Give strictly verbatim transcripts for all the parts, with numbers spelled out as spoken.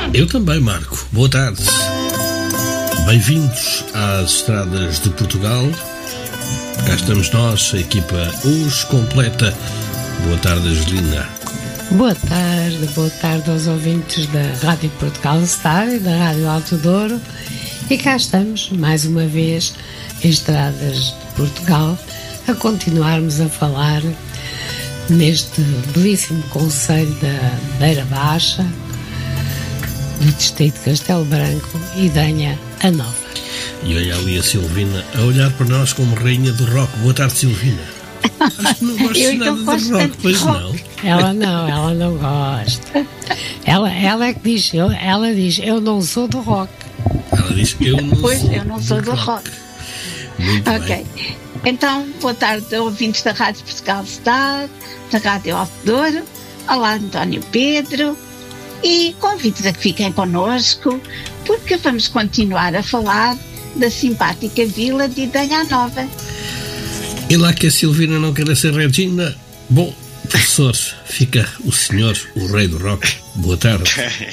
Eu também, Marco. Boa tarde. Bem-vindos às estradas de Portugal. Cá estamos nós, a equipa hoje completa. Boa tarde, Angelina. Boa tarde, boa tarde aos ouvintes da Rádio Portugal Star e da Rádio Alto Douro. E cá estamos, mais uma vez, em Estradas de Portugal, a continuarmos a falar neste belíssimo concelho da Beira Baixa, do distrito de Castelo Branco e Danha a Nova. E olha ali a Silvina a olhar para nós como rainha do rock. Boa tarde, Silvina. Acho que não gosto nada de rock, pois não. Ela não, ela não gosta. Ela, ela é que diz, eu, ela diz, eu não sou do rock. Ela diz, eu não pois, sou eu não sou do rock. rock. Muito ok. Bem. Então, boa tarde, ouvintes da Rádio Portugal Star, da Rádio Alto Douro. Olá, António Pedro. E convido-vos a que fiquem connosco, porque vamos continuar a falar da simpática vila de Danha Nova. E lá que a Silvina não quer ser Regina, bom, professor, fica o senhor, o rei do rock. Boa tarde.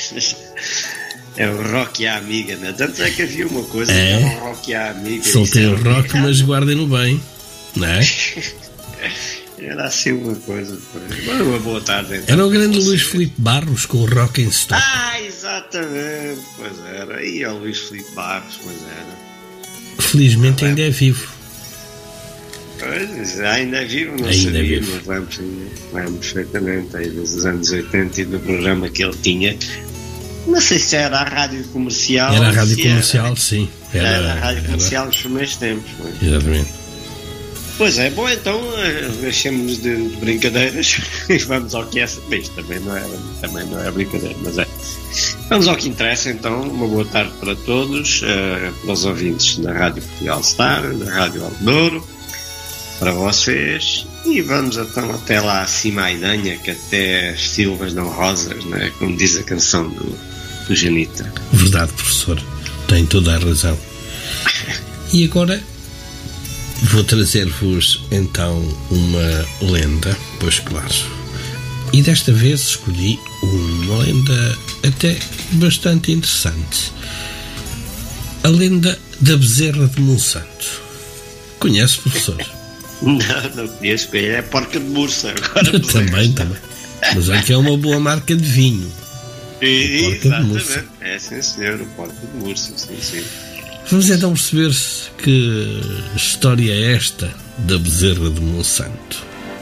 É o rock e a amiga, né? Tanto é que havia uma coisa, é, que era o rock e a amiga. Soltei o rock, era... mas guardem-no bem, não é? Era assim uma coisa. Uma boa tarde. Então. Era o grande Luís Filipe Barros com o rock em stop. Ah, exatamente, pois era. E o Luís Filipe Barros, pois era. Felizmente ainda é vivo. Pois, ainda é vivo, não ainda sabia, é vivo. mas lembro, lembro perfeitamente aí dos anos oitenta e do programa que ele tinha. Não sei se era a rádio comercial. Era a rádio comercial, era, sim. Era, era a rádio comercial dos primeiros tempos. Mas... Exatamente. Pois é, bom, então deixemos de, de brincadeiras e vamos ao que é. Bem, isto também não, é, também não é brincadeira, mas é. Vamos ao que interessa, então. Uma boa tarde para todos, uh, para os ouvintes da Rádio Portugal Star, da Rádio Alto Douro, para vocês. E vamos então até lá acima à Idanha, que até as silvas dão rosas, né? Como diz a canção do, do Janita. Verdade, professor. Tem toda a razão. E agora vou trazer-vos então uma lenda, pois claro. E desta vez escolhi uma lenda até bastante interessante. A lenda da bezerra de Monsanto. Conhece, professor? Não, não conheço, é porca de Mursa. Agora também, também. Mas aqui é uma boa marca de vinho. E, exatamente. É, sim, senhor, o porca de Mursa, sim, sim. Vamos então perceber que história é esta da bezerra de Monsanto.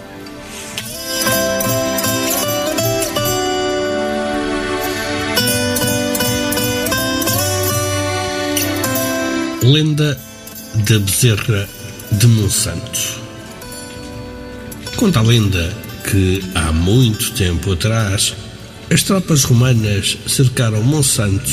Lenda da bezerra de Monsanto. Conta a lenda que há muito tempo atrás as tropas romanas cercaram Monsanto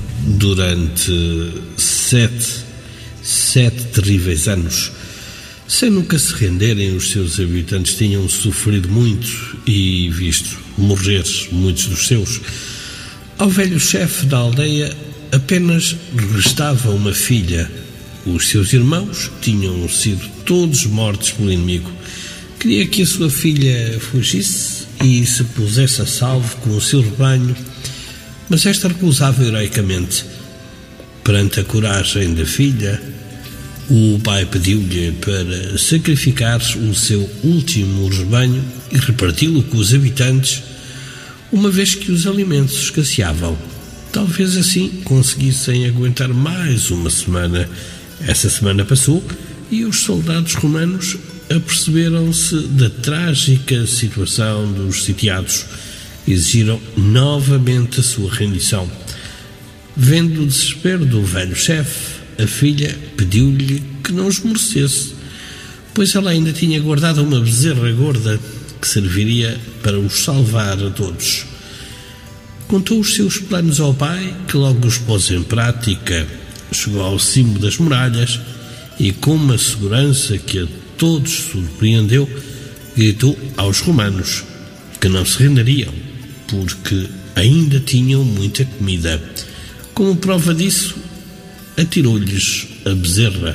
durante sete, sete terríveis anos. Sem nunca se renderem, os seus habitantes tinham sofrido muito e visto morrer muitos dos seus. Ao velho chefe da aldeia apenas restava uma filha. Os seus irmãos tinham sido todos mortos pelo inimigo. Queria que a sua filha fugisse e se pusesse a salvo com o seu rebanho, mas esta recusava heroicamente. Perante a coragem da filha, o pai pediu-lhe para sacrificar o seu último rebanho e reparti-lo com os habitantes, uma vez que os alimentos escasseavam. Talvez assim conseguissem aguentar mais uma semana. Essa semana passou e os soldados romanos aperceberam-se da trágica situação dos sitiados. Exigiram novamente a sua rendição. Vendo o desespero do velho chefe, a filha pediu-lhe que não esmorecesse, pois ela ainda tinha guardado uma bezerra gorda que serviria para os salvar a todos. Contou os seus planos ao pai, que logo os pôs em prática. Chegou ao cimo das muralhas e, com uma segurança que a todos surpreendeu, gritou aos romanos que não se renderiam, porque ainda tinham muita comida. Como prova disso, atirou-lhes a bezerra.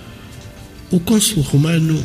O cônsul romano,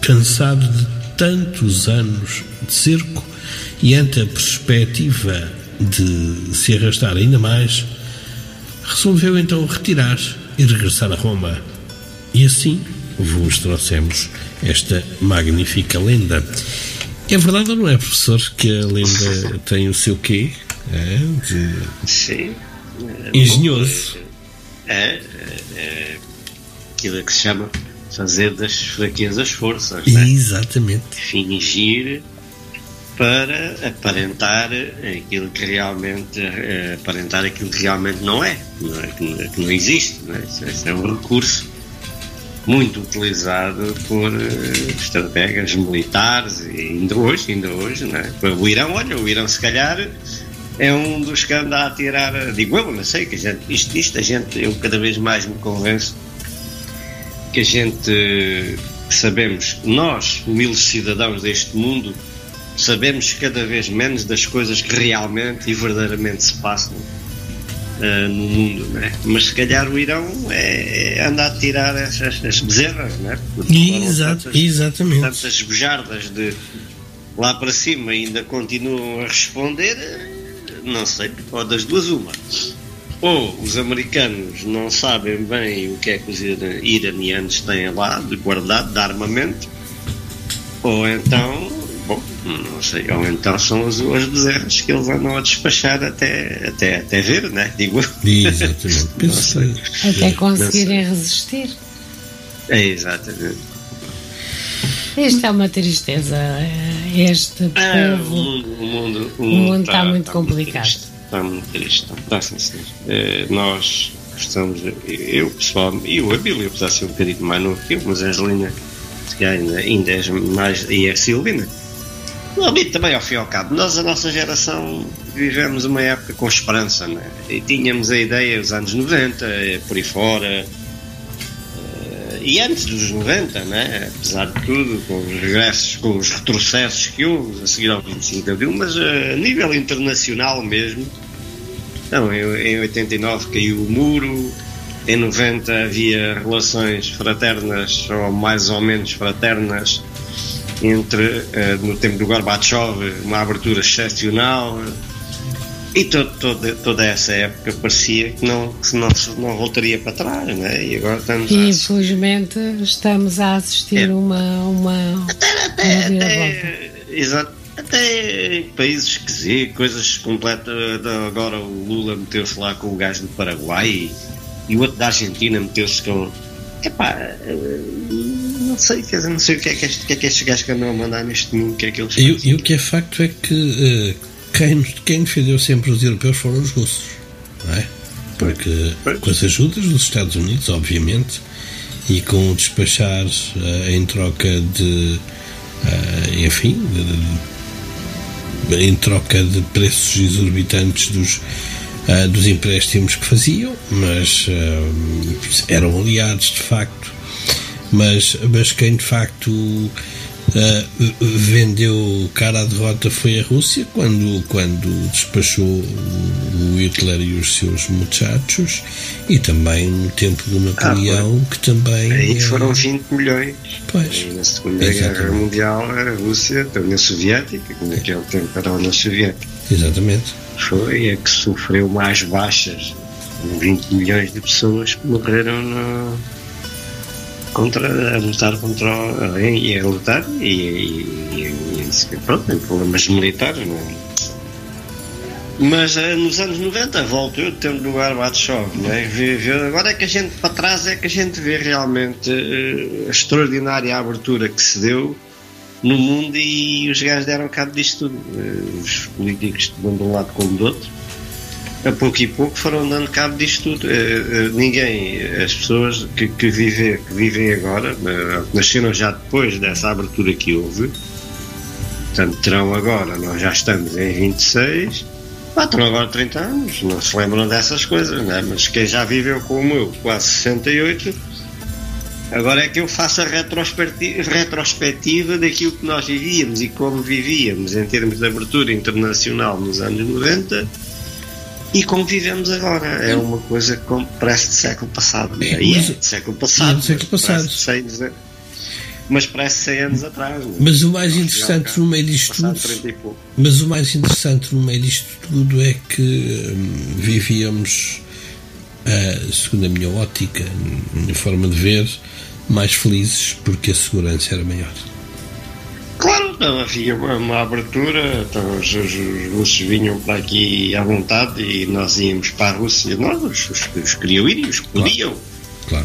cansado de tantos anos de cerco e ante a perspectiva de se arrastar ainda mais, resolveu então retirar e regressar a Roma. E assim vos trouxemos esta magnífica lenda. É verdade ou não é, professor, que a lenda tem o seu quê? É, de... Sim. engenhoso. É, é, é aquilo que se chama fazer das fraquezas forças, né? Exatamente. Fingir para aparentar aquilo que realmente aparentar aquilo que realmente não é, não é que, não, que não existe, não é? Esse é um recurso muito utilizado por uh, estrategas militares e ainda hoje, ainda hoje, não é? O Irão, olha, o Irão se calhar é um dos que anda a tirar, digo eu, não sei, que a gente, isto, isto a gente, eu cada vez mais me convenço que a gente sabemos, nós, humildes cidadãos deste mundo, sabemos cada vez menos das coisas que realmente e verdadeiramente se passam uh, no mundo, né? Mas se calhar o Irão é, é anda a tirar as, as, as bezerras, né? Exato, tantas, exatamente. Tantas bujardas de lá para cima ainda continuam a responder, não sei, ou das duas uma. Ou os americanos não sabem bem o que é que os iranianos têm lá de guardado, de armamento, ou então, bom, não sei, ou então são as, as bezerras que eles andam a despachar até, até, até ver, né? Digo exatamente. Não sei. Até conseguirem resistir. É, exatamente. Isto é uma tristeza. Este ah, povo. O mundo, o mundo, o mundo está, está muito está complicado. Muito está muito triste. Está sim, sim. É, nós gostamos, eu pessoal, e o Abílio, apesar de ser um bocadinho mais novo que eu, mas a Angelina ainda, ainda é mais, e a Silvina. O Abílio também, ao fim e ao cabo. Nós, a nossa geração, vivemos uma época com esperança, né? E tínhamos a ideia, os anos noventa, por aí fora. E antes dos noventa, né? Apesar de tudo, com os regressos, com os retrocessos que houve a seguir ao vinte e cinco de Abril, mas a nível internacional mesmo, não, em, em oitenta e nove caiu o muro, em noventa havia relações fraternas, ou mais ou menos fraternas, entre, no tempo do Gorbachev, uma abertura excepcional. E todo, todo, toda essa época parecia que não, que não, não voltaria para trás, né? E agora estamos e a... infelizmente estamos a assistir a é. uma, uma, até, até, uma até, exato, até em países esquisitos, coisas completas. Agora o Lula meteu-se lá com o gajo do Paraguai e, e o outro da Argentina meteu-se com... Epá, não sei, quer dizer, não sei o que é que, este, que, é que estes gajos que andam a mandar neste mundo, o que é que eles fazem. E, e o que é facto é que... Uh... Quem, quem defendeu sempre os europeus foram os russos, não é? Porque com as ajudas dos Estados Unidos, obviamente, e com o despachar uh, em troca de, uh, enfim, de, de, em troca de preços exorbitantes dos, uh, dos empréstimos que faziam, mas uh, eram aliados de facto, mas, mas quem de facto... Uh, vendeu cara à derrota foi a Rússia quando, quando despachou o Hitler e os seus muchachos, e também no tempo do Napoleão, ah, que também aí é... foram vinte milhões. Pois, e na Segunda exatamente. Guerra Mundial a Rússia, a União Soviética, que naquele tempo era a União Soviética, exatamente, foi a que sofreu mais baixas, vinte milhões de pessoas que morreram no contra, a lutar contra o, e a lutar e, e, e pronto, tem problemas militares, não é? Mas nos anos noventa volto eu do tempo do Gorbachev, não é? Vê, vê, agora é que a gente para trás é que a gente vê realmente uh, a extraordinária abertura que se deu no mundo, e os gajos deram cabo disto tudo, uh, os políticos de um lado como do outro, a pouco e pouco foram dando cabo disto tudo. Uh, uh, ninguém, as pessoas que, que, vive, que vivem agora, uh, nasceram já depois dessa abertura que houve, portanto terão agora, nós já estamos em vinte e seis, ah, terão agora trinta anos, não se lembram dessas coisas, não é? Mas quem já viveu como eu, quase sessenta e oito, agora é que eu faço a retrospectiva, retrospectiva daquilo que nós vivíamos e como vivíamos em termos de abertura internacional nos anos noventa, e como vivemos agora. É uma coisa que parece de século passado. É, e é de século passado. É de século passado. Sem dizer. mas parece cem anos atrás. Não? Mas o mais interessante no meio disto tudo, mas o mais interessante no meio disto tudo é que hum, vivíamos, uh, segundo a minha ótica, a minha forma de ver, mais felizes porque a segurança era maior. Claro, não havia uma, uma abertura, então os, os, os russos vinham para aqui à vontade e nós íamos para a Rússia, nós, os, os, os que queriam ir e os que podiam. Claro.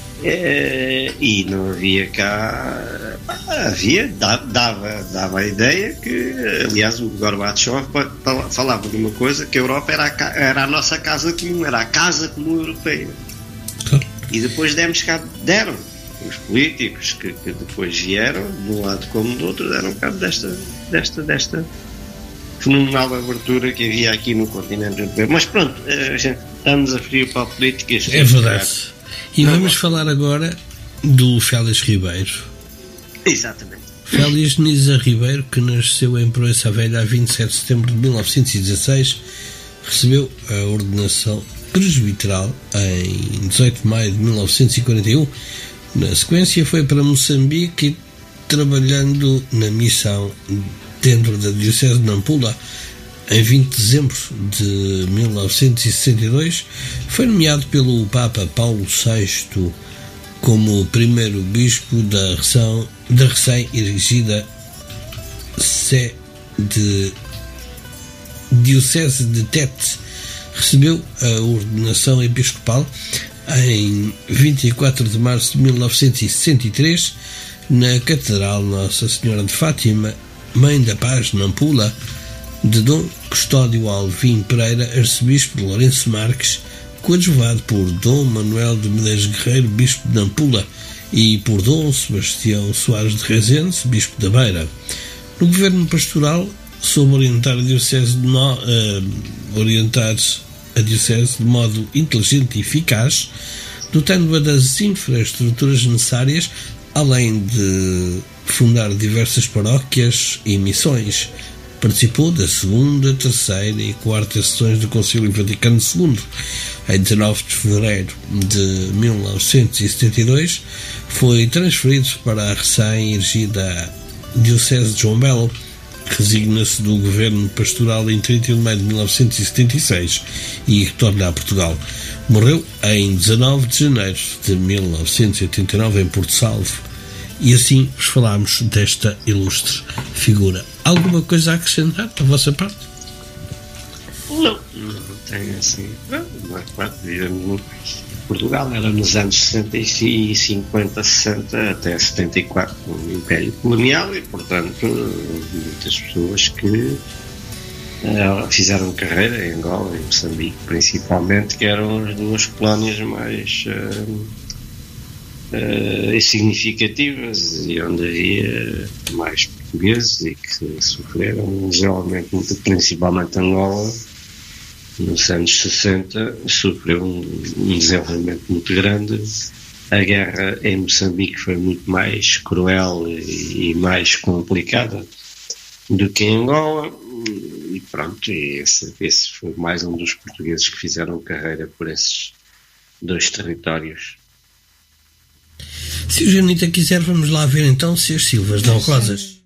É, e não havia cá, havia, dava, dava a ideia que, aliás, o Gorbachev falava de uma coisa, que a Europa era a, era a nossa casa comum, era a casa comum europeia. Claro. E depois demos cá, deram. Os políticos que, que depois vieram, de um lado como do outro, deram cabo desta, desta, desta fenomenal abertura que havia aqui no continente europeu. Mas pronto, a gente estamos a frio para a política. É verdade. E não, vamos não. falar agora do Félix Ribeiro. Exatamente. Félix Niza Ribeiro, que nasceu em Proença Velha a vinte e sete de setembro de mil novecentos e dezasseis, recebeu a ordenação presbiteral em dezoito de maio de mil novecentos e quarenta e um. Na sequência foi para Moçambique, trabalhando na missão dentro da Diocese de Nampula. Em vinte de dezembro de mil novecentos e sessenta e dois foi nomeado pelo Papa Paulo sexto como o primeiro bispo da, reção, da recém-erigida Sé de Diocese de Tete. Recebeu a ordenação episcopal em vinte e quatro de março de mil novecentos e sessenta e três, na Catedral Nossa Senhora de Fátima, Mãe da Paz, Nampula, de Dom Custódio Alvim Pereira, arcebispo de Lourenço Marques, coadjuvado por Dom Manuel de Medeiros Guerreiro, bispo de Nampula, e por Dom Sebastião Soares de Rezende, bispo da Beira. No governo pastoral, soube orientar a diocese de no, uh, orientar a diocese de modo inteligente e eficaz, dotando-a das infraestruturas necessárias, além de fundar diversas paróquias e missões. Participou da segunda, terceira e quarta sessões do Concílio Vaticano segundo. Em dezanove de fevereiro de mil novecentos e setenta e dois foi transferido para a recém-erigida Diocese de João Belo. Resigna-se do governo pastoral em trinta de maio de mil novecentos e setenta e seis e retorna a Portugal. Morreu em dezanove de janeiro de mil novecentos e oitenta e nove em Porto Salvo. E assim vos falámos desta ilustre figura. Alguma coisa a acrescentar da vossa parte? Não, não tenho assim. Não, não é claro, vivemos Portugal, era nos anos sessenta e cinquenta, sessenta até setenta e quatro no Império Colonial e, portanto, muitas pessoas que uh, fizeram carreira em Angola e Moçambique, principalmente, que eram as duas colónias mais uh, uh, significativas e onde havia mais portugueses e que sofreram geralmente, principalmente Angola. Nos anos sessenta sofreu um, um desenvolvimento muito grande. A guerra em Moçambique foi muito mais cruel e, e mais complicada do que em Angola. E pronto, e esse, esse foi mais um dos portugueses que fizeram carreira por esses dois territórios. Se o Janita quiser, vamos lá ver então se as Silvas dão rosas.